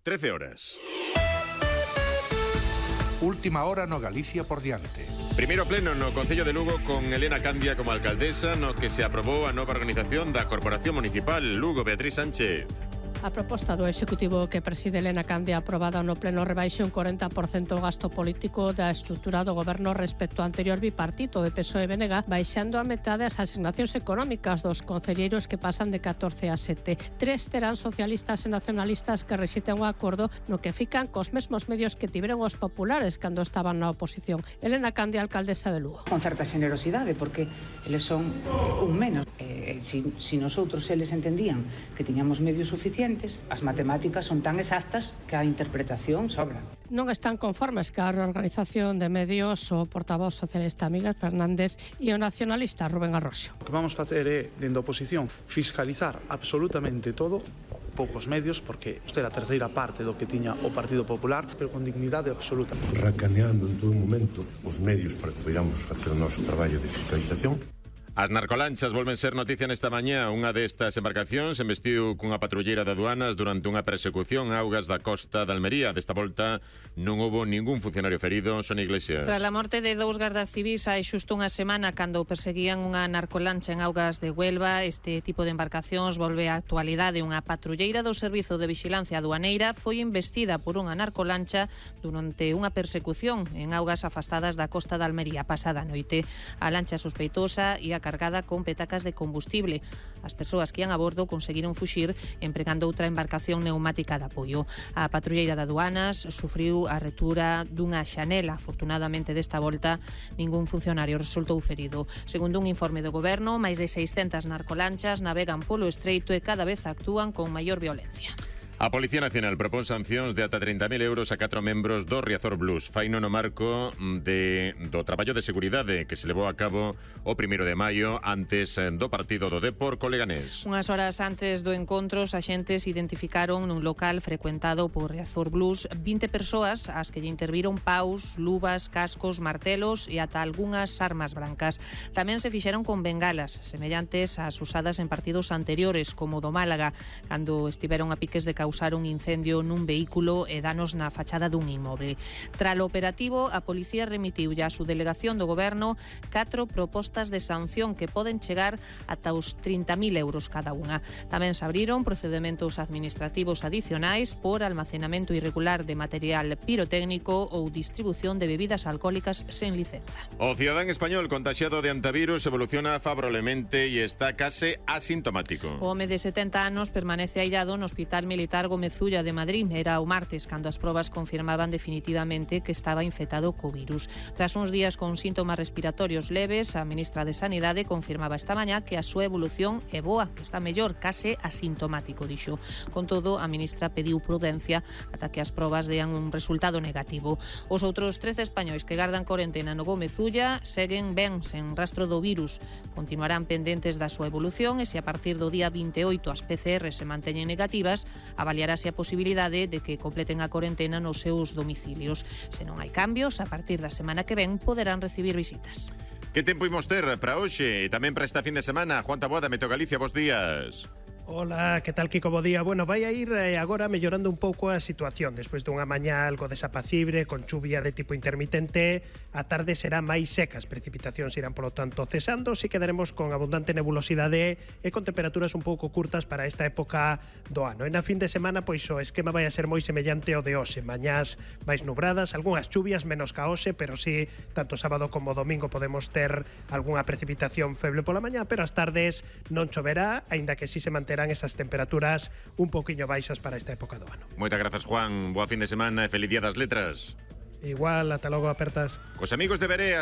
13 horas. Última hora no Galicia por diante. Primeiro pleno no Concello de Lugo con Elena Candia como alcaldesa, no que se aprobou a nova organización da Corporación Municipal Lugo. Beatriz Sánchez. A proposta do Executivo que preside Elena Candia aprobada no pleno rebaixe un 40% o gasto político da estrutura do goberno respecto ao anterior bipartito de PSOE e BNG, baixando a metade as asignacións económicas dos concelleiros que pasan de 14 a 7. 3 terán socialistas e nacionalistas que rexiten o acordo no que fican cos mesmos medios que tiveron os populares cando estaban na oposición. Elena Candia, alcaldesa de Lugo. Con certa xenerosidade, porque eles son un menos. Si nosotros eles entendían que tiñamos medios suficientes, as matemáticas son tan exactas que a interpretación sobra. Non están conformes ca reorganización de medios o portavoz socialista Miguel Fernández e o nacionalista Rubén Arroxo. O que vamos facer é, dende a oposición, fiscalizar absolutamente todo, poucos medios, porque isto era a terceira parte do que tiña o Partido Popular, pero con dignidade absoluta. Racaneando en todo momento os medios para que poidamos facer o noso traballo de fiscalización. As narcolanchas volven ser noticia nesta mañá. Unha destas embarcacións embestiu cunha patrulleira de aduanas durante unha persecución a augas da costa de Almería. Desta volta non houbo ningún funcionario ferido. Sonia Iglesias. Tras a morte de 2 gardas civís hai xusto unha semana cando perseguían unha narcolancha en augas de Huelva, este tipo de embarcacións volve á actualidade. Unha patrulleira do Servizo de Vixilancia Aduaneira foi investida por unha narcolancha durante unha persecución en augas afastadas da costa de Almería pasada noite. A lancha sospeitosa e cargada con petacas de combustible. As persoas que ian a bordo conseguiron fuxir empregando outra embarcación neumática de apoio. A patrulleira de aduanas sufriu a retura dunha xanela. Afortunadamente desta volta ningún funcionario resultou ferido. Segundo un informe do goberno, máis de 600 narcolanchas navegan polo estreito e cada vez actúan con maior violencia. A Policía Nacional propón sancións de ata 30.000 euros a 4 membros do Riazor Blues. Faino no marco do traballo de seguridade que se levou a cabo o 1 de maio antes do partido do Depor co Leganés. Unhas horas antes do encontro, os axentes identificaron nun local frecuentado por Riazor Blues 20 persoas ás que lle interviron paus, luvas, cascos, martelos e ata algunhas armas brancas. Tamén se fixeron con bengalas, semellantes ás usadas en partidos anteriores, como do Málaga, cando estiveron a piques de causar un incendio nun vehículo e danos na fachada dun inmoble. Tras o operativo, a policía remitiu a su delegación do goberno 4 propostas de sanción que poden chegar ata os 30.000 euros cada unha. Tamén se abriron procedementos administrativos adicionais por almacenamento irregular de material pirotécnico ou distribución de bebidas alcohólicas sen licenza. O cidadán español contaxiado de antivirus evoluciona favorablemente e está case asintomático. O home de 70 anos permanece aillado no Hospital Militar Gómez Ulla de Madrid. Era o martes cando as probas confirmaban definitivamente que estaba infectado co virus. Tras uns días con síntomas respiratorios leves, a ministra de Sanidade confirmaba esta mañá que a súa evolución é boa, que está mellor, case asintomático, dixo. Con todo, a ministra pediu prudencia ata que as probas dean un resultado negativo. Os outros 13 españois que gardan corentena no Gómez Ulla seguen ben sen rastro do virus. Continuarán pendentes da súa evolución e se a partir do día 28 as PCR se manteñen negativas, avaliarase a posibilidade de que completen a corentena nos seus domicilios. Se non hai cambios, a partir da semana que ven poderán recibir visitas. Que tempo imos ter para hoxe e tamén para esta fin de semana? Juan Taboada, Meteo Galicia, bos días. Hola, que tal, Kiko? Bo día. Bueno, vai a ir agora mellorando un pouco a situación despois dunha mañá algo desapacible, con chuvia de tipo intermitente. A tarde será máis seca, as precipitacións irán polo tanto cesando, si quedaremos con abundante nebulosidade e con temperaturas un pouco curtas para esta época do ano. E na fin de semana, pois o esquema vai a ser moi semellante ao de hoxe. Mañás máis nubradas, algunhas chuvias menos ca hoxe, pero si tanto sábado como domingo podemos ter algunha precipitación feble pola mañá, pero as tardes non choverá, aínda que si se manterán esas temperaturas un poquinho baixas para esta época do ano. Moitas grazas, Juan. Boa fin de semana e feliz día das letras. Igual, ata logo, apertas. Cos amigos de Berea.